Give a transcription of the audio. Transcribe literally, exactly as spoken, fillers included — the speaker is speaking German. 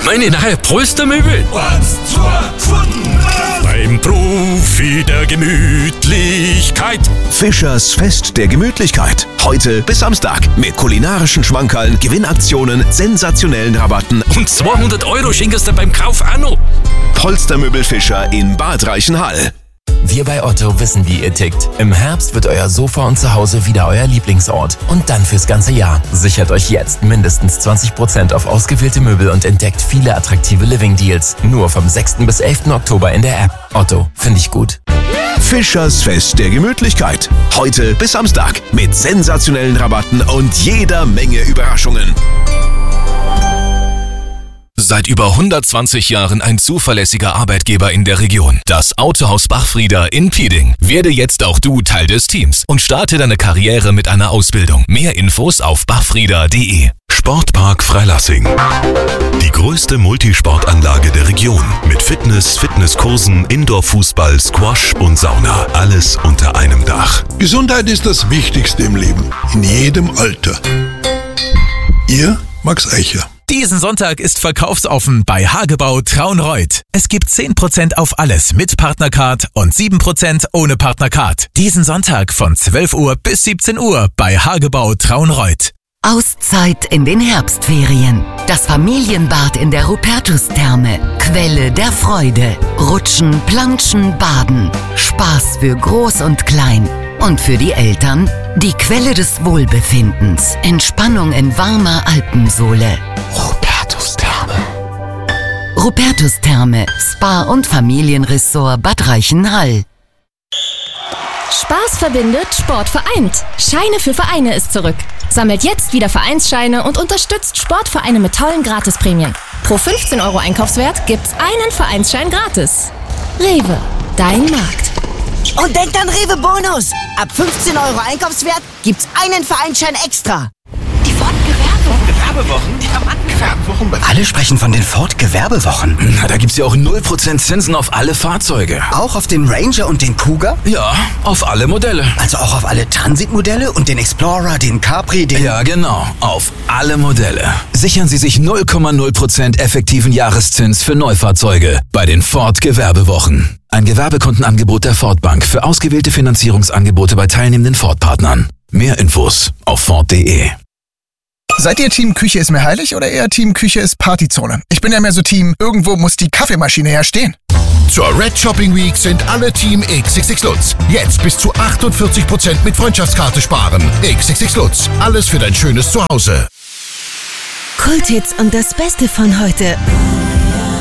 Meine neue Polstermöbel. Eins, zwei, gefunden. Beim Profi der Gemütlichkeit. Fischers Fest der Gemütlichkeit. Heute bis Samstag mit kulinarischen Schmankerln, Gewinnaktionen, sensationellen Rabatten Und zweihundert Euro schenkst du beim Kauf auch noch. Polstermöbel Fischer in Bad Reichenhall. Wir bei Otto wissen, wie ihr tickt. Im Herbst wird euer Sofa und Zuhause wieder euer Lieblingsort. Und dann fürs ganze Jahr. Sichert euch jetzt mindestens zwanzig Prozent auf ausgewählte Möbel und entdeckt viele attraktive Living-Deals. Nur vom sechsten bis elften Oktober in der App. Otto, finde ich gut. Fischers Fest der Gemütlichkeit. Heute bis Samstag mit sensationellen Rabatten und jeder Menge Überraschungen. Seit über hundertzwanzig Jahren ein zuverlässiger Arbeitgeber in der Region. Das Autohaus Bachfrieder in Pieding. Werde jetzt auch du Teil des Teams und starte deine Karriere mit einer Ausbildung. Mehr Infos auf bachfrieder punkt de. Sportpark Freilassing. Die größte Multisportanlage der Region. Mit Fitness, Fitnesskursen, Indoor-Fußball, Squash und Sauna. Alles unter einem Dach. Gesundheit ist das Wichtigste im Leben. In jedem Alter. Ihr, Max Eicher. Diesen Sonntag ist verkaufsoffen bei Hagebau Traunreut. Es gibt zehn Prozent auf alles mit Partnercard und sieben Prozent ohne Partnercard. Diesen Sonntag von zwölf Uhr bis siebzehn Uhr bei Hagebau Traunreut. Auszeit in den Herbstferien. Das Familienbad in der Rupertus-Therme. Quelle der Freude. Rutschen, Planschen, Baden. Spaß für Groß und Klein. Und für die Eltern die Quelle des Wohlbefindens. Entspannung in warmer Alpensohle. Rupertus-Therme. Rupertus-Therme. Spa- und Familienressort Bad Reichenhall. Spaß verbindet, Sport vereint. Scheine für Vereine ist zurück. Sammelt jetzt wieder Vereinsscheine und unterstützt Sportvereine mit tollen Gratisprämien. Pro fünfzehn Euro Einkaufswert gibt's einen Vereinsschein gratis. Rewe, dein Markt. Und denkt an Rewe Bonus. Ab fünfzehn Euro Einkaufswert gibt's einen Vereinsschein extra. Die Ford Gewerbewochen. Die haben Gewerbewochen. Alle sprechen von den Ford Gewerbewochen. Na, da gibt's ja auch null Prozent Zinsen auf alle Fahrzeuge. Auch auf den Ranger und den Kuga? Ja, auf alle Modelle. Also auch auf alle Transit-Modelle und den Explorer, den Capri, den... Ja, genau. Auf alle Modelle. Sichern Sie sich null Komma null Prozent effektiven Jahreszins für Neufahrzeuge bei den Ford Gewerbewochen. Ein Gewerbekontenangebot der Ford Bank für ausgewählte Finanzierungsangebote bei teilnehmenden Ford-Partnern. Mehr Infos auf ford punkt de. Seid ihr Team Küche ist mir heilig oder eher Team Küche ist Partyzone? Ich bin ja mehr so Team, irgendwo muss die Kaffeemaschine ja stehen. Zur Red Shopping Week sind alle Team X X X Lutz. Jetzt bis zu achtundvierzig Prozent mit Freundschaftskarte sparen. X X X Lutz. Alles für dein schönes Zuhause. Kulthits und das Beste von heute.